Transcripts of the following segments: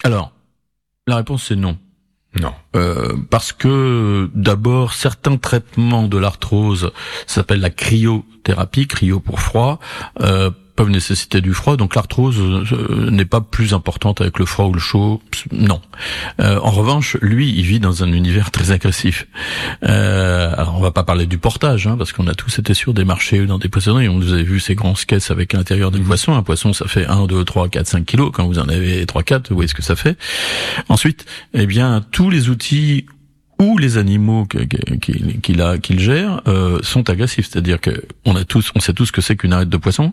Alors, la réponse c'est non. Non. Parce que d'abord, certains traitements de l'arthrose s'appellent la cryothérapie, cryo pour froid, peuvent nécessiter du froid, donc l'arthrose n'est pas plus importante avec le froid ou le chaud, non. En revanche, lui, il vit dans un univers très agressif. Alors on va pas parler du portage, parce qu'on a tous été sur des marchés ou dans des poissonneries, on vous avez vu ces grosses caisses avec à l'intérieur des poissons. Un poisson, ça fait 1, 2, 3, 4, 5 kilos. Quand vous en avez 3, 4, vous voyez ce que ça fait. Ensuite, eh bien, tous les outils où les animaux qu'il gère sont agressifs, c'est-à-dire que on sait tous que c'est qu'une arête de poisson,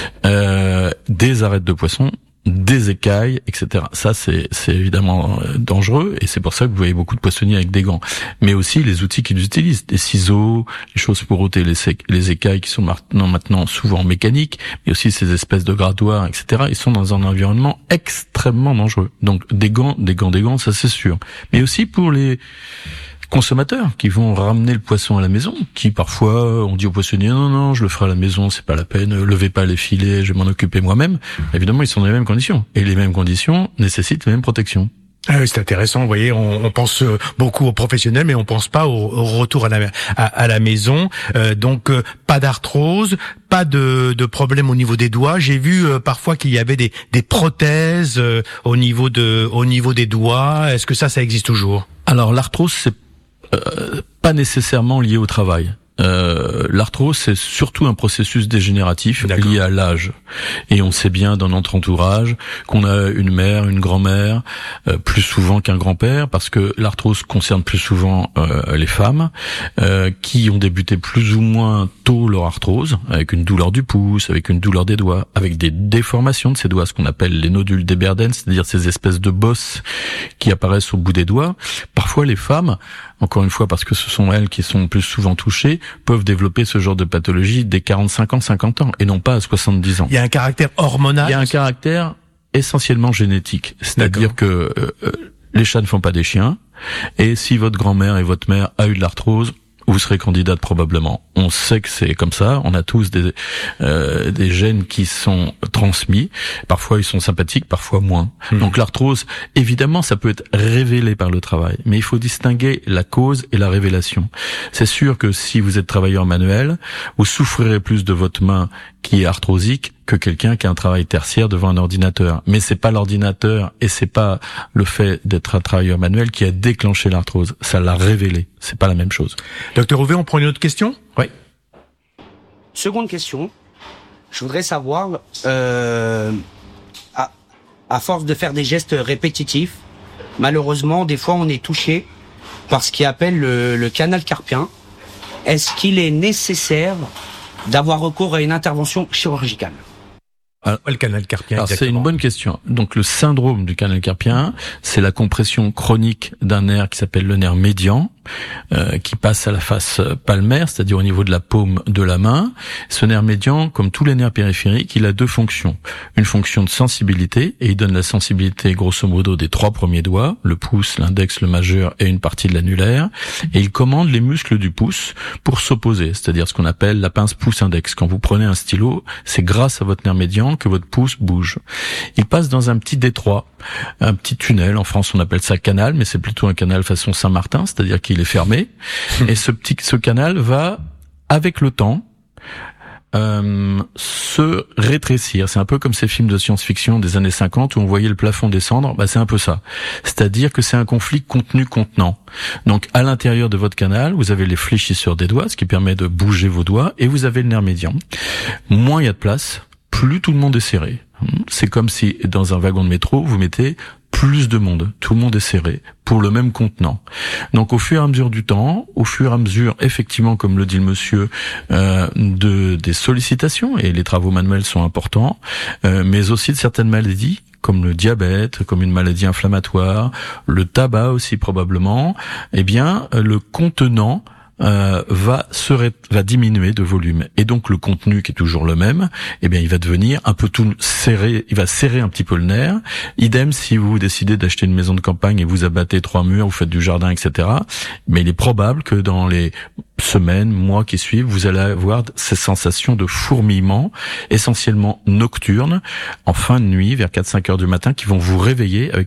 des arêtes de poisson, des écailles, etc. Ça, c'est évidemment dangereux, et c'est pour ça que vous voyez beaucoup de poissonniers avec des gants. Mais aussi les outils qu'ils utilisent, des ciseaux, les choses pour ôter les écailles qui sont maintenant souvent mécaniques, mais aussi ces espèces de grattoirs, etc. Ils sont dans un environnement extrêmement dangereux. Donc des gants, ça c'est sûr. Mais aussi pour les consommateurs qui vont ramener le poisson à la maison, qui parfois on dit aux poissonniers non, je le ferai à la maison, c'est pas la peine, levez pas les filets, je vais m'en occuper moi-même. Évidemment, ils sont dans les mêmes conditions, et les mêmes conditions nécessitent les mêmes protections. Ah oui, c'est intéressant. Vous voyez, on pense beaucoup aux professionnels, mais on pense pas au retour à la maison. Donc pas d'arthrose, pas de problème au niveau des doigts. J'ai vu parfois qu'il y avait des prothèses au niveau des doigts. Est-ce que ça existe toujours? Alors l'arthrose, c'est pas nécessairement lié au travail. L'arthrose, c'est surtout un processus dégénératif lié à l'âge. Et on sait bien dans notre entourage qu'on a une mère, une grand-mère, plus souvent qu'un grand-père, parce que l'arthrose concerne plus souvent les femmes, qui ont débuté plus ou moins tôt leur arthrose, avec une douleur du pouce, avec une douleur des doigts, avec des déformations de ces doigts, ce qu'on appelle les nodules d'Eberden, c'est-à-dire ces espèces de bosses qui apparaissent au bout des doigts. Parfois, les femmes, encore une fois parce que ce sont elles qui sont plus souvent touchées, peuvent développer ce genre de pathologie dès 45 ans, 50 ans, et non pas à 70 ans. Il y a un caractère hormonal? Il y a un caractère essentiellement génétique. C'est-à-dire que les chats ne font pas des chiens, et si votre grand-mère et votre mère a eu de l'arthrose, vous serez candidate probablement. On sait que c'est comme ça. On a tous des gènes qui sont transmis. Parfois ils sont sympathiques, parfois moins. Donc l'arthrose, évidemment, ça peut être révélé par le travail, mais il faut distinguer la cause et la révélation. C'est sûr que si vous êtes travailleur manuel, vous souffrirez plus de votre main qui est arthrosique que quelqu'un qui a un travail tertiaire devant un ordinateur. Mais c'est pas l'ordinateur et c'est pas le fait d'être un travailleur manuel qui a déclenché l'arthrose. Ça l'a révélé. C'est pas la même chose. Docteur Rouvet, on prend une autre question? Oui. Seconde question. Je voudrais savoir, à force de faire des gestes répétitifs, malheureusement, des fois on est touché par ce qui appelle le canal carpien. Est-ce qu'il est nécessaire d'avoir recours à une intervention chirurgicale? Le canal carpien, alors c'est une bonne question. Donc le syndrome du canal carpien, c'est la compression chronique d'un nerf qui s'appelle le nerf médian, qui passe à la face palmaire, c'est-à-dire au niveau de la paume de la main. Ce nerf médian, comme tous les nerfs périphériques, il a deux fonctions. Une fonction de sensibilité, et il donne la sensibilité grosso modo des 3 premiers doigts, le pouce, l'index, le majeur et une partie de l'annulaire, et il commande les muscles du pouce pour s'opposer, c'est-à-dire ce qu'on appelle la pince pouce-index. Quand vous prenez un stylo, c'est grâce à votre nerf médian que votre pouce bouge. Il passe dans un petit détroit, un petit tunnel. En France, on appelle ça canal, mais c'est plutôt un canal façon Saint-Martin, c'est-à-dire qu'il est fermé. Et ce canal va, avec le temps, se rétrécir. C'est un peu comme ces films de science-fiction des années 50 où on voyait le plafond descendre. C'est un peu ça. C'est-à-dire que c'est un conflit contenu-contenant. Donc, à l'intérieur de votre canal, vous avez les fléchisseurs des doigts, ce qui permet de bouger vos doigts, et vous avez le nerf médian. Moins il y a de place, plus tout le monde est serré. C'est comme si dans un wagon de métro, vous mettez plus de monde. Tout le monde est serré pour le même contenant. Donc au fur et à mesure du temps, au fur et à mesure, effectivement, comme le dit le monsieur, des sollicitations, et les travaux manuels sont importants, mais aussi de certaines maladies, comme le diabète, comme une maladie inflammatoire, le tabac aussi probablement, eh bien, le contenant va diminuer de volume, et donc le contenu qui est toujours le même, eh bien il va devenir un peu tout serré, il va serrer un petit peu le nerf. Idem si vous décidez d'acheter une maison de campagne et vous abattez 3 murs, vous faites du jardin, etc. Mais il est probable que dans les semaines, mois qui suivent, vous allez avoir ces sensations de fourmillement, essentiellement nocturnes, en fin de nuit, vers 4-5 heures du matin, qui vont vous réveiller avec